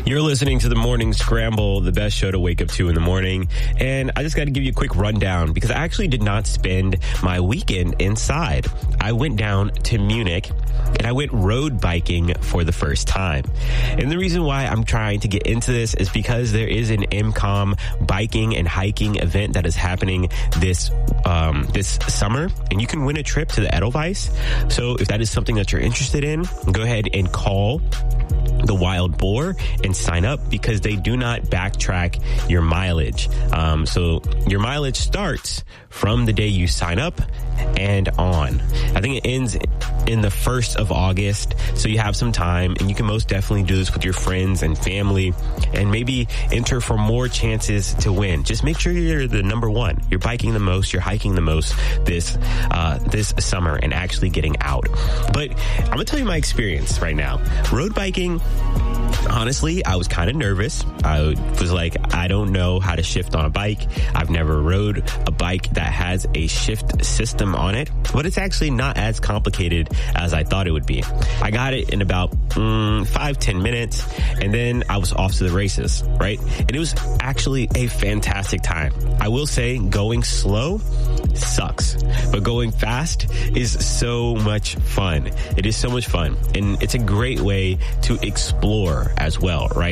You're listening to the Morning Scramble, the best show to wake up to in the morning. And I just got to give you a quick rundown because I actually did not spend my weekend inside. I went down to Munich and I went road biking for the first time. And the reason why I'm trying to get into this is because there is an MCOM biking and hiking event that is happening this summer, and you can win a trip to the Edelweiss. So if that is something that you're interested in, go ahead and call the Wild Boar and sign up because they do not backtrack your mileage. So your mileage starts from the day you sign up and on. I think it ends in the 1st of August, so you have some time, and you can most definitely do this with your friends and family and maybe enter for more chances to win. Just make sure you're the number one. You're biking the most, you're hiking the most this summer and actually getting out. But I'm going to tell you my experience right now. Road biking, honestly, I was kind of nervous. I was like, I don't know how to shift on a bike. I've never rode a bike that has a shift system on it, but it's actually not as complicated as I thought it would be. I got it in about 5-10 minutes, and then I was off to the races, right? And it was actually a fantastic time. I will say going slow sucks, but going fast is so much fun. It is so much fun, and it's a great way to explore as well, right?